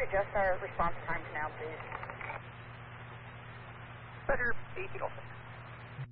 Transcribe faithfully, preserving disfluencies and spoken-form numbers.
adjust our response times now, please? Better eight Delta.